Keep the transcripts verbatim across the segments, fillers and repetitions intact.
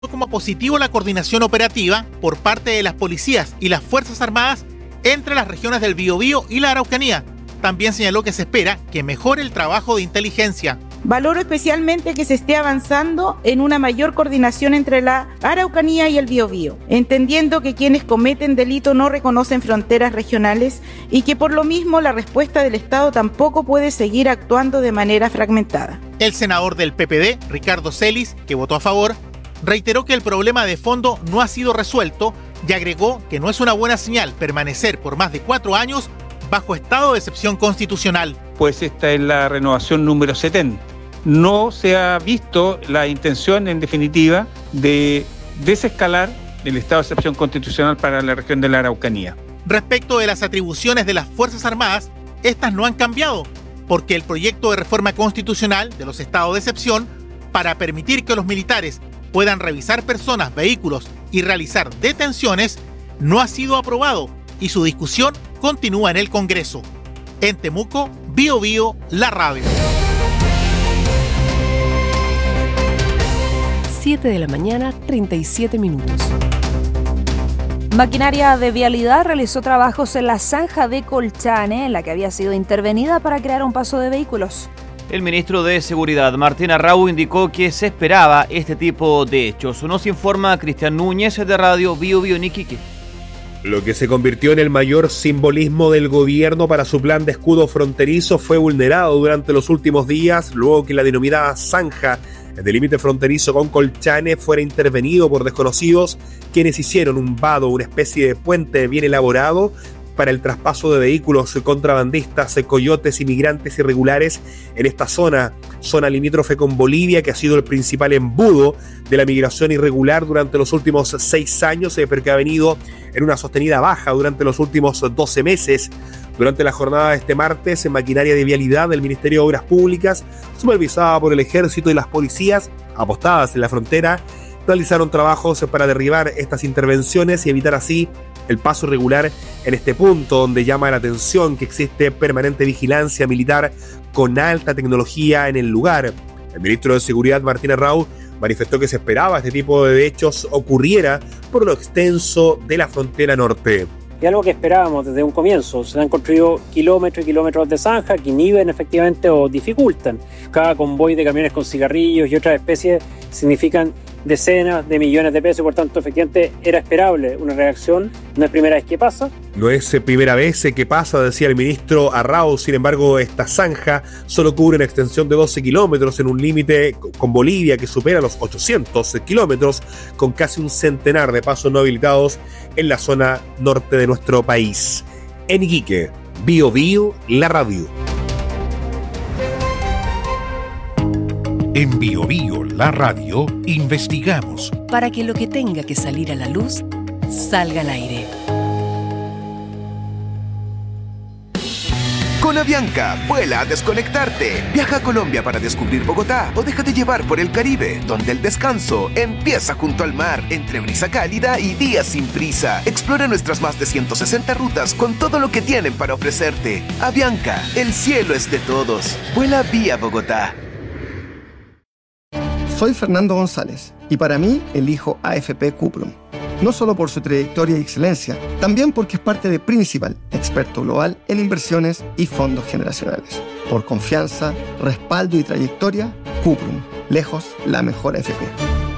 como positivo la coordinación operativa por parte de las policías y las Fuerzas Armadas entre las regiones del Biobío y la Araucanía. También señaló que se espera que mejore el trabajo de inteligencia. Valoro especialmente que se esté avanzando en una mayor coordinación entre la Araucanía y el Biobío, entendiendo que quienes cometen delito no reconocen fronteras regionales y que por lo mismo la respuesta del Estado tampoco puede seguir actuando de manera fragmentada. El senador del P P D, Ricardo Celis, que votó a favor, reiteró que el problema de fondo no ha sido resuelto y agregó que no es una buena señal permanecer por más de cuatro años bajo estado de excepción constitucional. Pues esta es la renovación número setenta. No se ha visto la intención, en definitiva, de desescalar el estado de excepción constitucional para la región de la Araucanía. Respecto de las atribuciones de las Fuerzas Armadas, estas no han cambiado, porque el proyecto de reforma constitucional de los estados de excepción, para permitir que los militares puedan revisar personas, vehículos y realizar detenciones, no ha sido aprobado y su discusión continúa en el Congreso. En Temuco, Biobío, la radio. siete de la mañana, treinta y siete minutos. Maquinaria de Vialidad realizó trabajos en la zanja de Colchane, en la que había sido intervenida para crear un paso de vehículos. El ministro de Seguridad, Martín Arrau, indicó que se esperaba este tipo de hechos. Nos informa Cristian Núñez de Radio Biobío en Iquique. Lo que se convirtió en el mayor simbolismo del gobierno para su plan de escudo fronterizo fue vulnerado durante los últimos días, luego que la denominada zanja del límite fronterizo con Colchane fuera intervenido por desconocidos, quienes hicieron un vado, una especie de puente bien elaborado para el traspaso de vehículos contrabandistas, coyotes y migrantes irregulares en esta zona, zona limítrofe con Bolivia, que ha sido el principal embudo de la migración irregular durante los últimos seis años, pero que ha venido en una sostenida baja durante los últimos doce meses. Durante la jornada de este martes, en Maquinaria de Vialidad del Ministerio de Obras Públicas, supervisada por el Ejército y las policías apostadas en la frontera, realizaron trabajos para derribar estas intervenciones y evitar así el paso irregular en este punto, donde llama la atención que existe permanente vigilancia militar con alta tecnología en el lugar. El ministro de Seguridad, Martín Arrau, manifestó que se esperaba este tipo de hechos ocurriera por lo extenso de la frontera norte. Es algo que esperábamos desde un comienzo. Se han construido kilómetros y kilómetros de zanja que inhiben efectivamente o dificultan. Cada convoy de camiones con cigarrillos y otras especies significan decenas de millones de pesos, por tanto efectivamente era esperable una reacción. No es primera vez que pasa. No es primera vez que pasa, decía el ministro Arrau. Sin embargo, esta zanja solo cubre una extensión de doce kilómetros en un límite con Bolivia que supera los ochocientos kilómetros, con casi un centenar de pasos no habilitados en la zona norte de nuestro país. En Iquique, Biobío, la radio. En Biobío, la radio, investigamos para que lo que tenga que salir a la luz, salga al aire. Con Avianca, vuela a desconectarte. Viaja a Colombia para descubrir Bogotá o déjate llevar por el Caribe, donde el descanso empieza junto al mar, entre brisa cálida y días sin prisa. Explora nuestras más de ciento sesenta rutas con todo lo que tienen para ofrecerte. Avianca, el cielo es de todos. Vuela vía Bogotá. Soy Fernando González y para mí elijo A F P Cuprum. No solo por su trayectoria y excelencia, también porque es parte de Principal, experto global en inversiones y fondos generacionales. Por confianza, respaldo y trayectoria, Cuprum, lejos la mejor A F P.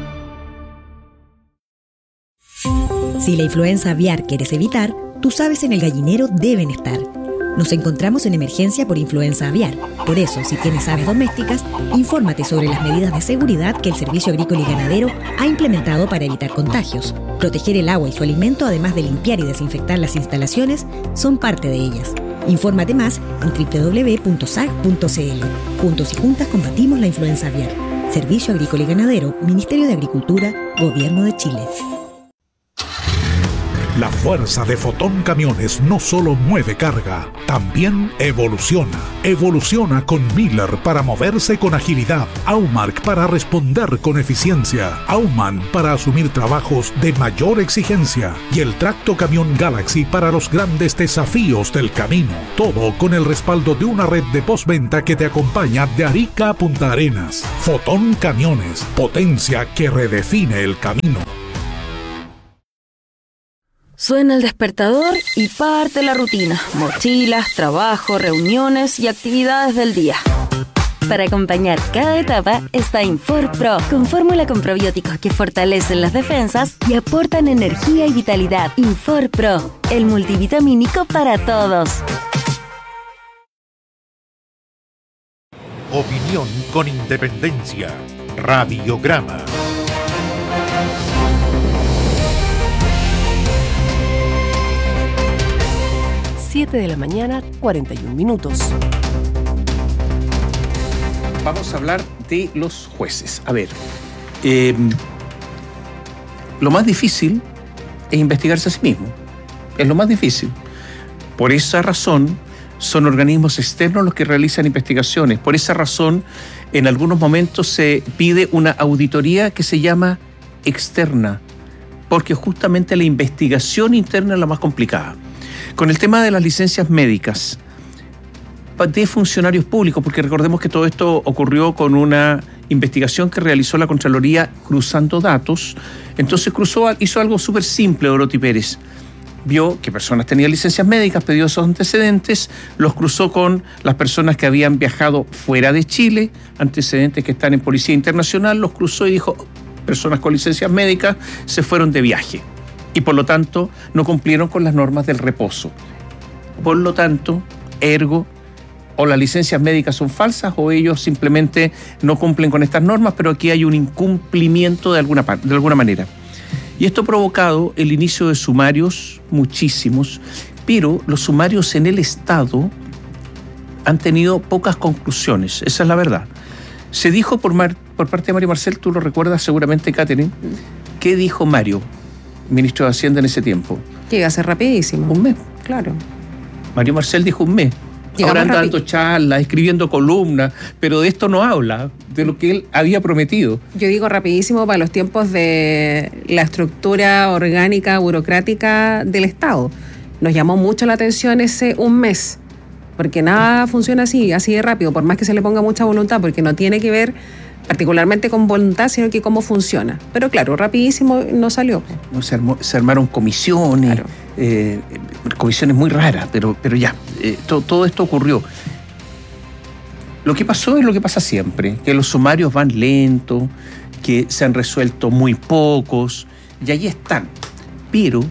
Si la influenza aviar quieres evitar, tus aves en el gallinero deben estar. Nos encontramos en emergencia por influenza aviar. Por eso, si tienes aves domésticas, infórmate sobre las medidas de seguridad que el Servicio Agrícola y Ganadero ha implementado para evitar contagios. Proteger el agua y su alimento, además de limpiar y desinfectar las instalaciones, son parte de ellas. Infórmate más en doble u doble u doble u punto s a g punto c l. Juntos y juntas combatimos la influenza aviar. Servicio Agrícola y Ganadero, Ministerio de Agricultura, Gobierno de Chile. La fuerza de Fotón Camiones no solo mueve carga, también evoluciona. Evoluciona con Miller para moverse con agilidad, Aumark para responder con eficiencia, Aumann para asumir trabajos de mayor exigencia y el Tracto Camión Galaxy para los grandes desafíos del camino. Todo con el respaldo de una red de postventa que te acompaña de Arica a Punta Arenas. Fotón Camiones, potencia que redefine el camino. Suena el despertador y parte la rutina. Mochilas, trabajo, reuniones y actividades del día. Para acompañar cada etapa está Infor Pro, con fórmula con probióticos que fortalecen las defensas y aportan energía y vitalidad. Infor Pro, el multivitamínico para todos. Opinión con independencia. Radiograma. siete de la mañana, cuarenta y un minutos. Vamos a hablar de los jueces. A ver, eh, lo más difícil es investigarse a sí mismo. Es lo más difícil. Por esa razón, son organismos externos los que realizan investigaciones. Por esa razón, en algunos momentos se pide una auditoría que se llama externa, porque justamente la investigación interna es la más complicada. Con el tema de las licencias médicas de funcionarios públicos, porque recordemos que todo esto ocurrió con una investigación que realizó la Contraloría cruzando datos. Entonces cruzó, hizo algo súper simple Dorothy Pérez. Vio que personas tenían licencias médicas, pidió esos antecedentes, los cruzó con las personas que habían viajado fuera de Chile, antecedentes que están en Policía Internacional, los cruzó y dijo, personas con licencias médicas se fueron de viaje y por lo tanto no cumplieron con las normas del reposo. Por lo tanto, ergo, o las licencias médicas son falsas o ellos simplemente no cumplen con estas normas, pero aquí hay un incumplimiento de alguna, de alguna manera. Y esto ha provocado el inicio de sumarios, muchísimos, pero los sumarios en el Estado han tenido pocas conclusiones, esa es la verdad. Se dijo por, Mar, por parte de Mario Marcel, tú lo recuerdas seguramente, Catherine, ¿qué dijo Mario, ministro de Hacienda en ese tiempo? Que iba a ser rapidísimo. Un mes. Claro. Mario Marcel dijo un mes. Llegamos Ahora anda rápido. dando charlas, escribiendo columnas, pero de esto no habla, de lo que él había prometido. Yo digo rapidísimo para los tiempos de la estructura orgánica, burocrática del Estado. Nos llamó mucho la atención ese un mes, porque nada funciona así, así de rápido, por más que se le ponga mucha voluntad, porque no tiene que ver particularmente con voluntad, sino que cómo funciona. Pero claro, rapidísimo no salió. No, se, armó, se armaron comisiones, claro. eh, comisiones muy raras, pero, pero ya, eh, to, todo esto ocurrió. Lo que pasó es lo que pasa siempre, que los sumarios van lentos, que se han resuelto muy pocos, y ahí están. Pero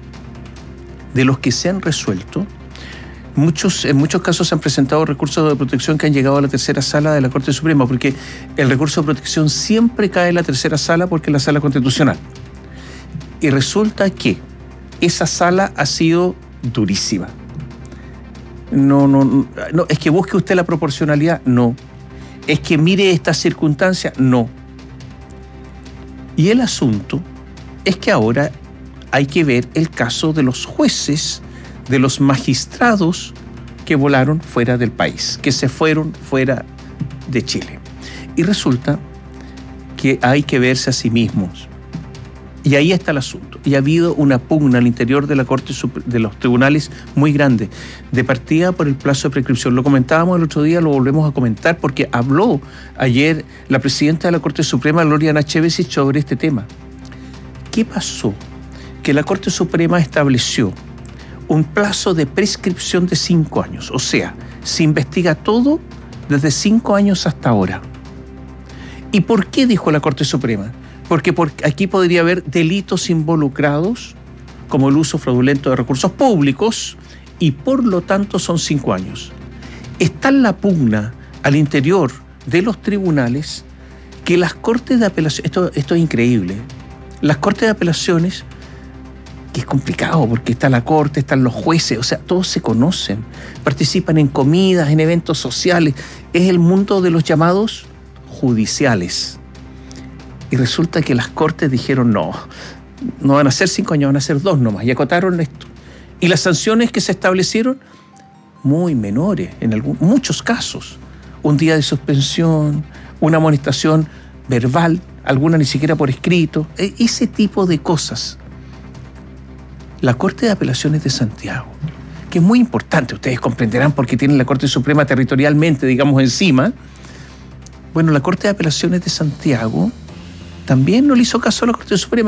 de los que se han resuelto, Muchos, en muchos casos se han presentado recursos de protección que han llegado a la tercera sala de la Corte Suprema, porque el recurso de protección siempre cae en la tercera sala porque es la sala constitucional. Y resulta que esa sala ha sido durísima. No, no, no, es que busque usted la proporcionalidad, no. Es que mire estas circunstancias, no. Y el asunto es que ahora hay que ver el caso de los jueces, de los magistrados que volaron fuera del país, que se fueron fuera de Chile. Y resulta que hay que verse a sí mismos. Y ahí está el asunto. Y ha habido una pugna al interior de la Corte de los tribunales muy grande, de partida por el plazo de prescripción. Lo comentábamos el otro día, lo volvemos a comentar, porque habló ayer la presidenta de la Corte Suprema, Gloria Nachevesich, sobre este tema. ¿Qué pasó? Que la Corte Suprema estableció un plazo de prescripción de cinco años. O sea, se investiga todo desde cinco años hasta ahora. ¿Y por qué dijo la Corte Suprema? Porque por aquí podría haber delitos involucrados, como el uso fraudulento de recursos públicos, y por lo tanto son cinco años. Está en la pugna al interior de los tribunales que las Cortes de Apelación, esto, esto es increíble, las Cortes de Apelaciones, que es complicado porque está la corte, están los jueces, o sea, todos se conocen, participan en comidas, en eventos sociales, es el mundo de los llamados judiciales. Y resulta que las cortes dijeron no, no van a ser cinco años, van a ser dos nomás, y acotaron esto. Y las sanciones que se establecieron, muy menores, en algunos, muchos casos. Un día de suspensión, una amonestación verbal, alguna ni siquiera por escrito, ese tipo de cosas. La Corte de Apelaciones de Santiago, que es muy importante, ustedes comprenderán porque tienen la Corte Suprema territorialmente, digamos, encima. Bueno, la Corte de Apelaciones de Santiago también no le hizo caso a la Corte Suprema.